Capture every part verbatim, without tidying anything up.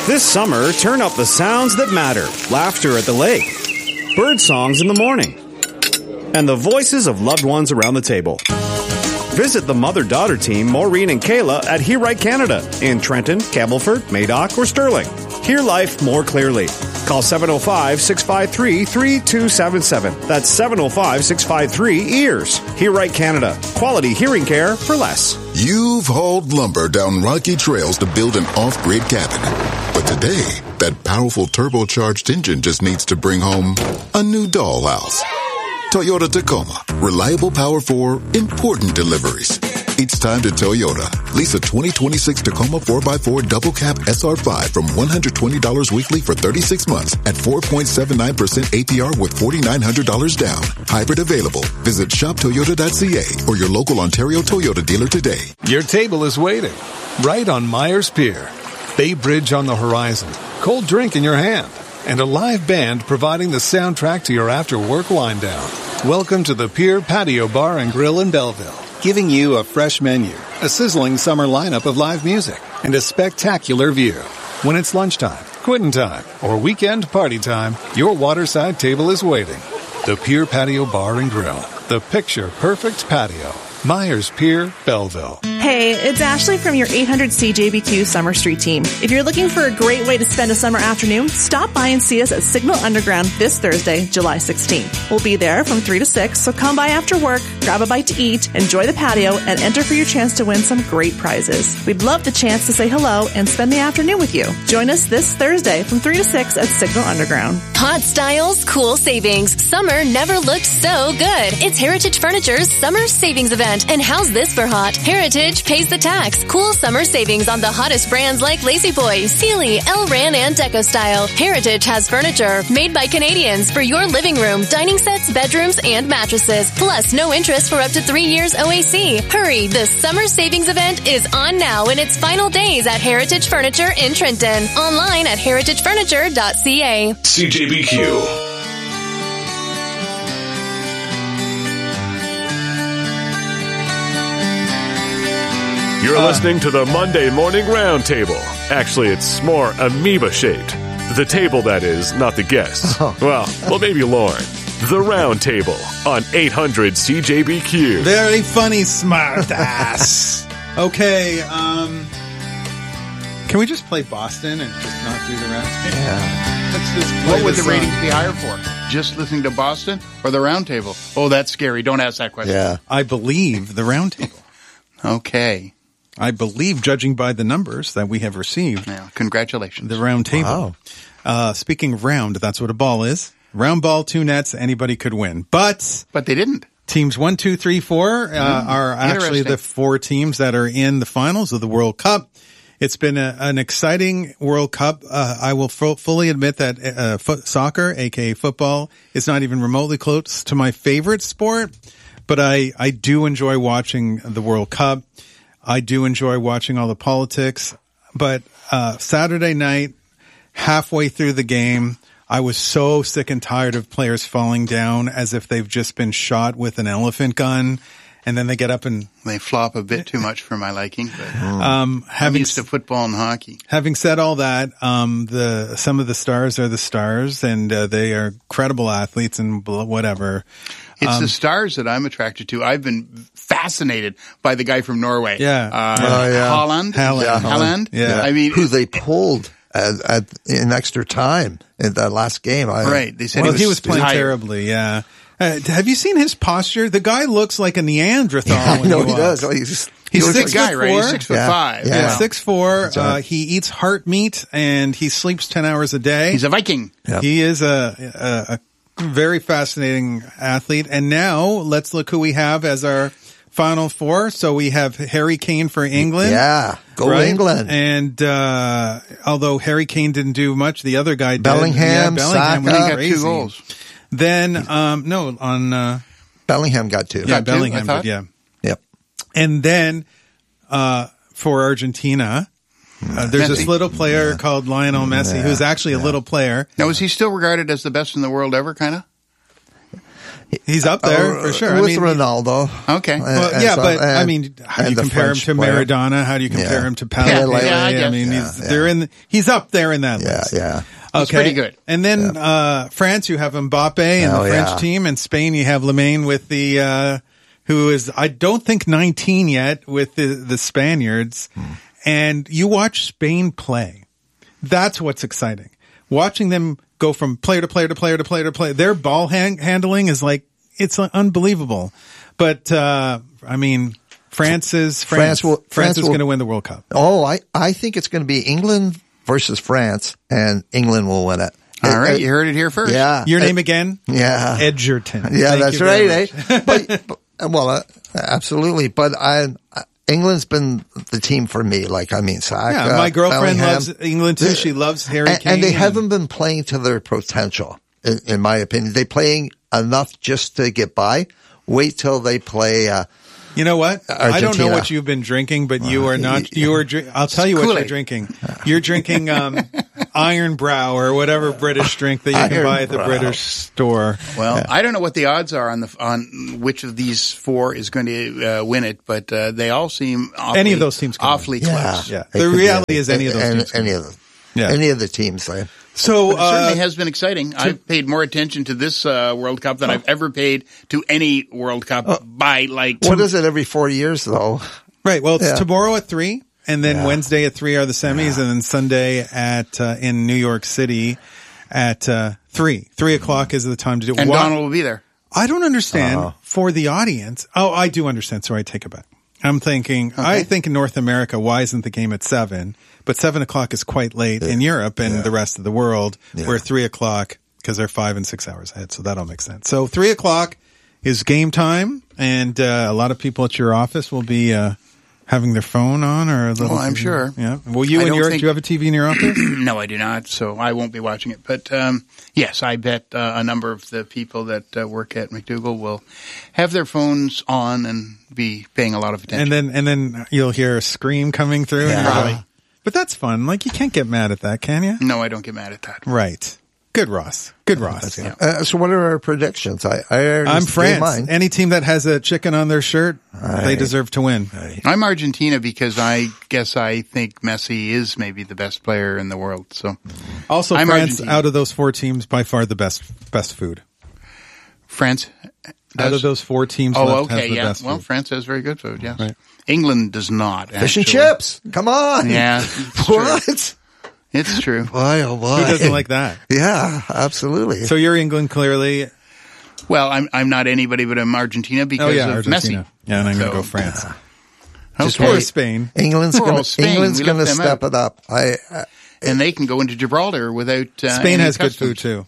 This summer, turn up the sounds that matter. Laughter at the lake, bird songs in the morning, and the voices of loved ones around the table. Visit the mother-daughter team, Maureen and Kayla, at Hear Right Canada in Trenton, Campbellford, Madoc, or Sterling. Hear life more clearly. Call seven oh five, six five three, three two seven seven. That's seven oh five, six five three, E A R S. Hear Right Canada. Quality hearing care for less. You've hauled lumber down rocky trails to build an off-grid cabin. But today, that powerful turbocharged engine just needs to bring home a new dollhouse. Toyota Tacoma. Reliable power for important deliveries. It's time to Toyota. Lease a twenty twenty-six Tacoma four by four double cab S R five from one hundred twenty dollars weekly for thirty-six months at four point seven nine percent A P R with four thousand nine hundred dollars down. Hybrid available. Visit shop toyota dot c a or your local Ontario Toyota dealer today. Your table is waiting right on Myers Pier. Bay Bridge on the horizon, cold drink in your hand, and a live band providing the soundtrack to your after-work wind down. Welcome to the Pier Patio Bar and Grill in Belleville, giving you a fresh menu, a sizzling summer lineup of live music, and a spectacular view. When it's lunchtime, quitting time, or weekend party time, your waterside table is waiting. The Pier Patio Bar and Grill, the picture-perfect patio. Myers Pier, Belleville. Hey, it's Ashley from your eight hundred C J B Q Summer Street team. If you're looking for a great way to spend a summer afternoon, stop by and see us at Signal Underground this Thursday, July sixteenth. We'll be there from three to six, so come by after work, grab a bite to eat, enjoy the patio, and enter for your chance to win some great prizes. We'd love the chance to say hello and spend the afternoon with you. Join us this Thursday from three to six at Signal Underground. Hot styles, cool savings. Summer never looked so good. It's Heritage Furniture's Summer Savings Event. And how's this for hot? Heritage pays the tax. Cool summer savings on the hottest brands like Lazy Boy, Sealy, Elran, and Deco Style. Heritage has furniture made by Canadians for your living room, dining sets, bedrooms, and mattresses. Plus, no interest for up to three years O A C. Hurry, the summer savings event is on now in its final days at Heritage Furniture in Trenton. Online at heritage furniture dot c a. C J B Q. You're uh, listening to the Monday Morning Roundtable. Actually, it's more amoeba-shaped. The table, that is, not the guests. Oh. Well, well, maybe Lauren. The Roundtable on eight hundred C J B Q. Very funny, smart ass. Okay, um... can we just play Boston and just not do the Roundtable? Yeah. Let's just play What would the song. ratings be higher for? Just listening to Boston or the Roundtable? Oh, that's scary. Don't ask that question. Yeah. I believe the Roundtable. Okay. I believe, judging by the numbers that we have received. Yeah, congratulations. The round table. Wow. Uh, speaking of round, that's what a ball is. Round ball, two nets, anybody could win. But but they didn't. Teams one, two, three, four uh, mm, are actually the four teams that are in the finals of the World Cup. It's been a, an exciting World Cup. Uh, I will f- fully admit that uh, fo- soccer, aka football, is not even remotely close to my favorite sport. But I, I do enjoy watching the World Cup. I do enjoy watching all the politics, but uh Saturday night, halfway through the game, I was so sick and tired of players falling down as if they've just been shot with an elephant gun, and then they get up and they flop a bit too much for my liking. But um, having I'm used to football and hockey. Having said all that, um, the some of the stars are the stars, and uh, they are credible athletes and whatever. It's um, the stars that I'm attracted to. I've been fascinated by the guy from Norway. Yeah. Uh, oh, yeah. Holland. Haaland. Yeah, Haaland. Yeah. I mean, who they pulled at, at in extra time in that last game. I, right. They said well, he was, he was playing tired. terribly. Yeah. Uh, have you seen his posture? The guy looks like a Neanderthal. Yeah, when I know he, he does. Oh, he's just, He's he six a guy, foot right? four. He's six foot Yeah. five. Yeah, Yeah. six four. Right. Uh, he eats heart meat and he sleeps ten hours a day. He's a Viking. Yep. He is a, a, a very fascinating athlete. And now let's look who we have as our final four. So we have Harry Kane for England. Yeah, go right? England. And uh although Harry Kane didn't do much, the other guy did. Bellingham, yeah, Bellingham Saka. was He got crazy. two goals. Then um no on uh Bellingham got two. yeah Got two, I Bellingham thought. did, yeah. Yep. And then uh for Argentina, uh, there's Messi. this little player yeah. called Lionel Messi, Yeah. who's actually Yeah. a little player. Now, is he still regarded as the best in the world ever, kind of? He's up there uh, for sure. With I mean, Ronaldo. Okay. well, And yeah, so- but I and- mean, how do you and the compare him French to player. Maradona? How do you compare Yeah. him to Pele? Yeah, yeah, I I guess. mean, Yeah, he's yeah. they're in. He's up there in that Yeah, list. yeah. Okay. He's pretty good. And then uh France, you have Mbappe and Oh, the French yeah. team, and Spain, you have Lemane with the uh who is I don't think nineteen yet with the the Spaniards. Hmm. And you watch Spain play. That's what's exciting. Watching them go from player to player to player to player to player. Their ball hand- handling is like it's unbelievable. But uh I mean, France is France. France will- France, France is will- going to win the World Cup. Oh, I, I think it's going to be England versus France, and England will win it. All It- right, it- you heard it here first. Yeah. Your It- name again? Yeah. Edgerton. Yeah, Thank that's you very right, much. eh? But, but well, uh, absolutely. But I, uh, England's been the team for me. Like, I mean, Saka, Yeah, my girlfriend Bellingham. loves England too. She loves Harry and, Kane. and they haven't been playing to their potential, in, in my opinion. They're playing enough just to get by. Wait till they play. Uh, You know what? I don't know Argentina. what you've been drinking, but you are not. You are. dri- I'll tell you what Kool-Aid. you're drinking. You're drinking um, Iron Brow or whatever British drink that you can Iron buy at the Brow. British store. Well, I don't know what the odds are on the on which of these four is going to uh, win it, but uh, they all seem awfully, Any of those teams can win. awfully yeah. close. Yeah. It The could be reality any- is any of those any, teams can Any win. of them. Yeah. Any of the teams. Like, So But it certainly uh, has been exciting. I've paid more attention to this uh, World Cup than I've ever paid to any World Cup by like. what is it every four years though? right. Well, it's Yeah. tomorrow at three, and then Yeah. Wednesday at three are the semis, and then Sunday at uh, in New York City at uh, three. Three o'clock is the time to do it. And Why- Donald will be there. I don't understand for the audience. Oh, I do understand. So I take it back. I'm thinking, I think in North America, why isn't the game at seven? But seven o'clock is quite late in Europe and the rest of the world, where three o'clock, because they're five and six hours ahead. So that'll make sense. So three o'clock is game time, and uh, a lot of people at your office will be uh, having their phone on or a little. Oh, I'm sure. Yeah. Well, you I and don't your, think- do you have a T V in your office? No, I do not, so I won't be watching it. But um, yes, I bet uh, a number of the people that uh, work at McDougall will have their phones on and be paying a lot of attention. And then, and then you'll hear a scream coming through. and Yeah. you're Probably. like- But that's fun. Like, you can't get mad at that, can you? No, I don't get mad at that. Right. Good, Ross. Good, Ross. Uh, so what are our predictions? I, I already I'm gave France. mine. Any team that has a chicken on their shirt, they Aye. deserve to win. I'm Argentina because I guess I think Messi is maybe the best player in the world. So Also, I'm France, Argentina. out of those four teams, by far the best best food. France Out does. of those four teams Oh, left has okay, the yeah. best Well, food. France has very good food. Yes, Right. England does not. Fish and actually. chips. Come on. Yeah, it's true. What? It's true. Why, oh, why? Who doesn't like that? Yeah, absolutely. So you're England, clearly. Well, I'm I'm not anybody, but I'm Argentina because Oh, yeah, of Argentina. Messi. Yeah, and I'm going to So- go France. Just Okay. Or wait. Spain. England's Poor going old to Spain. England's We going to left them step out. it up. I, I And they can go into Gibraltar without uh, Spain any has good customs. food, too.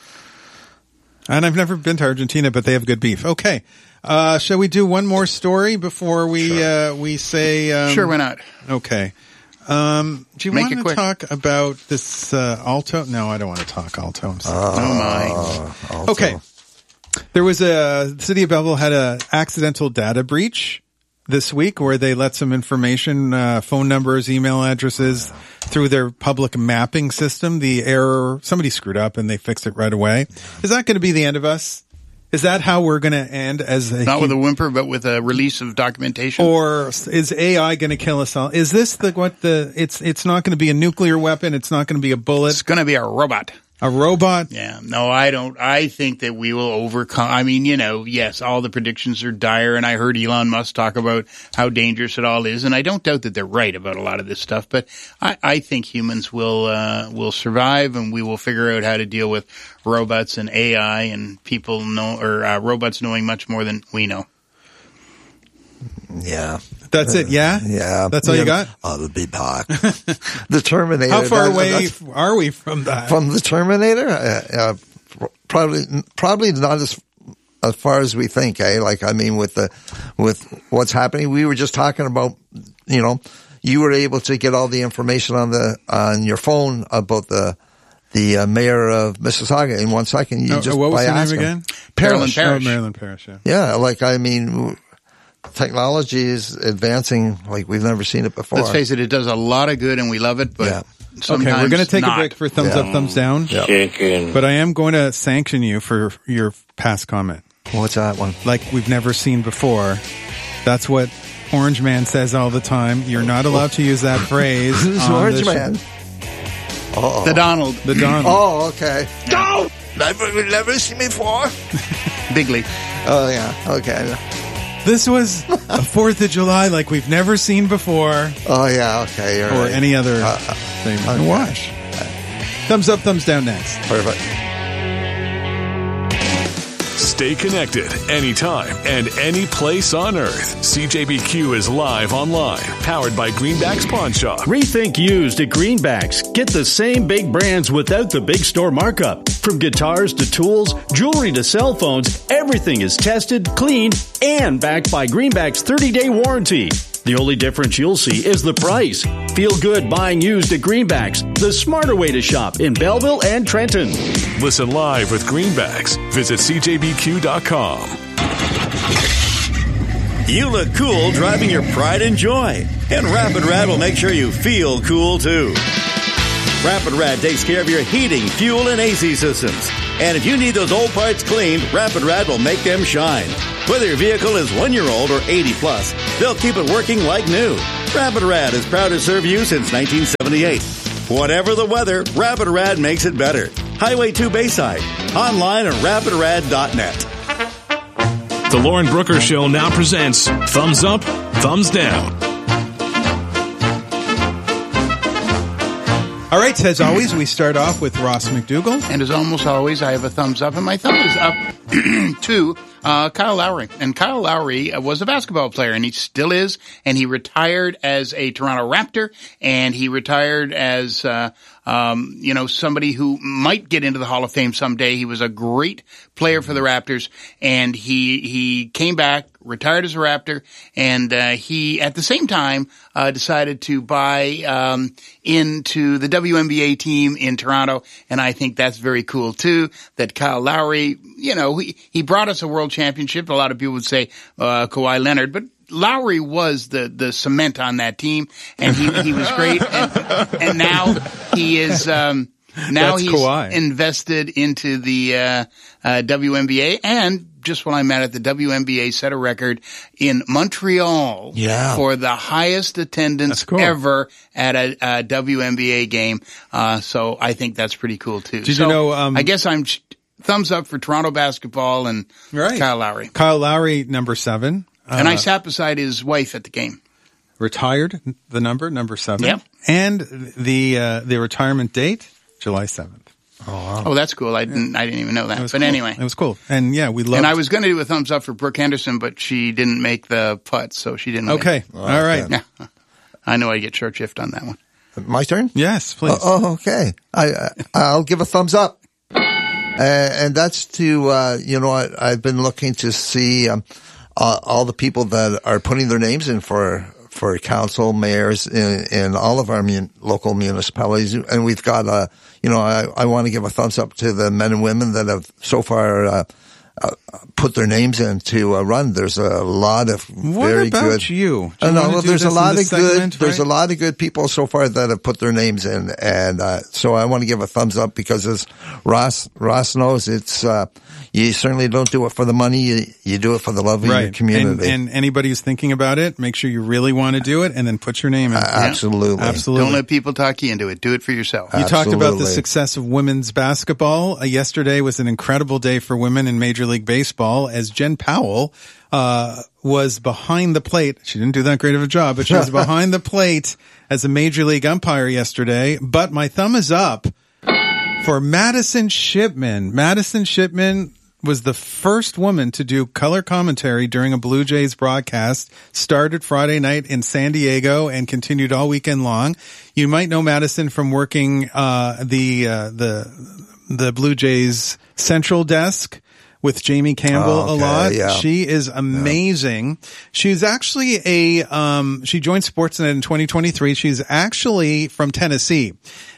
And I've never been to Argentina, but they have good beef. Okay. Uh, shall we do one more story before we uh, we say... Um, Sure, why not? Okay. Um, do you Make want it to quick. talk about this uh, Alto? No, I don't want to talk Alto. I'm sorry. Oh my! Okay. There was a the city of Belleville had a accidental data breach this week where they let some information, uh, phone numbers, email addresses through their public mapping system. The error, somebody screwed up and they fixed it right away. Is that going to be the end of us? Is that how we're going to end as a Not with a whimper, but with a release of documentation. or is A I going to kill us all? Is this the what the it's it's not going to be a nuclear weapon, it's not going to be a bullet, it's going to be a robot. a robot? Yeah, no, I don't. I think that we will overcome. I mean, you know, yes, all the predictions are dire, and I heard Elon Musk talk about how dangerous it all is, and I don't doubt that they're right about a lot of this stuff. But I, I think humans will uh, will survive, and we will figure out how to deal with robots and A I and people know or uh, robots knowing much more than we know. yeah. That's it, yeah? Yeah. That's all you got? I'll be back. The Terminator. How far that- away that's- are we from that? from the Terminator? Uh, uh, probably, probably not as as far as we think. Eh? Like, I mean, with the with what's happening, we were just talking about. You know, you were able to get all the information on the on your phone about the the uh, mayor of Mississauga in one second. You Oh, just what was by her name asking. again? Marilyn Parrish. Parrish. Oh, Marilyn Parrish, yeah. Yeah, like I mean, technology is advancing like we've never seen it before. Let's face it; it does a lot of good, and we love it. But Yeah. sometimes Okay, we're going to take not. a break for thumbs Yeah. up, thumbs down. Yeah. Chicken. But I am going to sanction you for your past comment. What's that one? Like we've never seen before. That's what Orange Man says all the time. You're not allowed to use that phrase. Who's Orange Man? Uh-oh. The Donald. The Donald. Oh, okay. Go! Never, never seen me before. Bigly. Oh, yeah. Okay. This was a fourth of July like we've never seen before. Oh, yeah. Okay. You're or right. any other uh, thing. Okay. Watch. Thumbs up, thumbs down next. Perfect. Stay connected anytime and any place on earth. C J B Q is live online, powered by Greenbacks Pawn Shop. Rethink used at Greenbacks. Get the same big brands without the big store markup. From guitars to tools, jewelry to cell phones, everything is tested, cleaned, and backed by Greenbacks' thirty-day warranty. The only difference you'll see is the price. Feel good buying used at Greenbacks, the smarter way to shop in Belleville and Trenton. Listen live with Greenbacks. Visit c j b q dot com. You look cool driving your pride and joy. And Rapid Rad will make sure you feel cool too. Rapid Rad takes care of your heating, fuel, and A C systems. And if you need those old parts cleaned, Rapid Rad will make them shine. Whether your vehicle is one year old or eighty plus, they'll keep it working like new. Rapid Rad is proud to serve you since nineteen seventy-eight. Whatever the weather, Rapid Rad makes it better. Highway two Bayside. Online at rapid rad dot net. The Lauren Brooker Show now presents Thumbs Up, Thumbs Down. All right, as always, we start off with Ross McDougall. And as almost always, I have a thumbs up, and my thumb is up to uh, Kyle Lowry. And Kyle Lowry was a basketball player, and he still is, and he retired as a Toronto Raptor, and he retired as, uh, um, you know, somebody who might get into the Hall of Fame someday. He was a great player for the Raptors, and he he came back, retired as a Raptor, and uh, he, at the same time, uh, decided to buy um, into the W N B A team in Toronto, and I think that's very cool, too, that Kyle Lowry, you know, he, he brought us a world championship. A lot of people would say uh, Kawhi Leonard, but Lowry was the, the cement on that team, and he, he was great, and, and now he is... Um, Now That's he's Kawhi. invested into the uh, uh, W N B A, and just while I'm at it, the W N B A set a record in Montreal Yeah. for the highest attendance cool. ever at a, a W N B A game. Uh, so I think that's pretty cool too. Did so you know, um, I guess I'm ch- thumbs up for Toronto basketball and Right. Kyle Lowry. Kyle Lowry, number seven. And Uh, I sat beside his wife at the game. Retired, the number, number seven. Yep. And the uh, the retirement date, July seventh. Oh, that's cool. I didn't, I didn't even know that. It was But cool. anyway. It was cool. And yeah, we loved And I was going to do a thumbs up for Brooke Henderson, but she didn't make the putt, so she didn't win. Okay. All right. Yeah. I know I get short shift on that one. My turn? Yes, please. Oh, oh, okay. I, I I'll give a thumbs up, uh, and that's to uh, you know I, I've been looking to see um, uh, all the people that are putting their names in for for council, mayors in, in all of our mun- local municipalities, and we've got a you know I, I want to give a thumbs up to the men and women that have so far. Uh, Uh, put their names in to uh, run. There's a lot of What very about good. you? Do I you know wanna well, do there's a this in lot of this good. segment, There's right? a lot of good people so far that have put their names in, and uh, so I want to give a thumbs up because as Ross Ross knows, it's uh, you certainly don't do it for the money. You you do it for the love of your Right. community. And, and anybody who's thinking about it, make sure you really want to do it and then put your name in. Uh, absolutely, Absolutely. Don't let people talk you into it. Do it for yourself. You talked about the Absolutely. success of women's basketball. Uh, yesterday was an incredible day for women in Major League Baseball as Jen Powell uh was behind the plate. She didn't do that great of a job, but she was behind the plate as a Major League umpire yesterday. But my thumb is up for Madison Shipman. Madison Shipman was the first woman to do color commentary during a Blue Jays broadcast, started Friday night in San Diego and continued all weekend long. You might know Madison from working uh the uh the the Blue Jays Central Desk with Jamie Campbell Oh, okay, a lot. yeah. She is amazing. Yeah. She's actually a, um, she joined Sportsnet in twenty twenty-three. She's actually from Tennessee.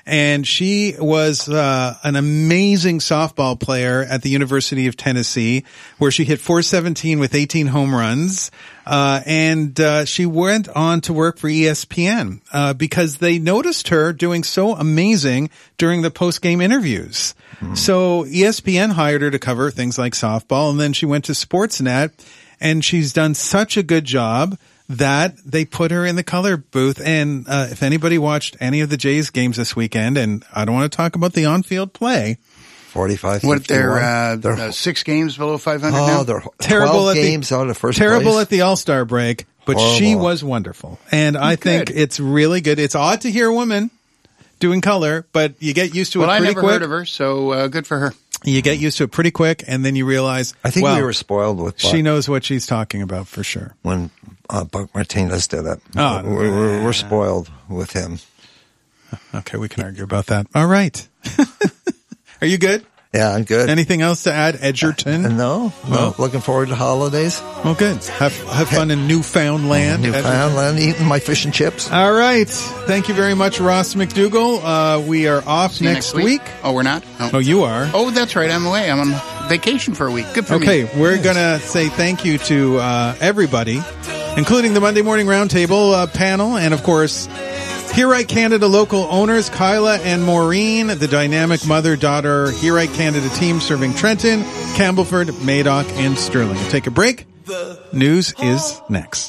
And she was uh, an amazing softball player at the University of Tennessee, where she hit four seventeen with eighteen home runs. Uh, and uh, she went on to work for E S P N uh, because they noticed her doing so amazing during the post-game interviews. Mm. So E S P N hired her to cover things like softball, and then she went to Sportsnet, and she's done such a good job that they put her in the color booth. And uh, if anybody watched any of the Jays games this weekend, and I don't want to talk about the on-field play, forty-five What, they're, uh, they're uh, six games below five hundred oh, now? They're terrible at games the, out of first Terrible place. at the All-Star break, but Horrible. she was wonderful. And I think it's really good. It's odd to hear a woman doing color, but you get used to well, it pretty quick. quick. Well, I never heard of her, so uh, good for her. You get used to it pretty quick, and then you realize, I think well, we were spoiled with Buck she knows what she's talking about for sure. when uh, Buck Martinez did it. Oh, we're, we're, we're spoiled with him. Okay, we can argue about that. All right. Are you good? Yeah, I'm good. Anything else to add, Edgerton? Uh, no, Well- no. Looking forward to holidays. Well, good. Have have fun in Newfoundland. Newfoundland, eating my fish and chips. All right. Thank you very much, Ross McDougall. Uh, we are off See you next, next week. Oh, we're not? Oh. oh, you are? Oh, that's right. I'm away. I'm on vacation for a week. Good for okay, me. Okay, we're going to say thank you to uh, everybody, including the Monday Morning Roundtable uh, panel, and, of course, Herite Canada local owners, Kyla and Maureen, the dynamic mother-daughter Herite Canada team serving Trenton, Campbellford, Madoc, and Sterling. We'll take a break. News is next.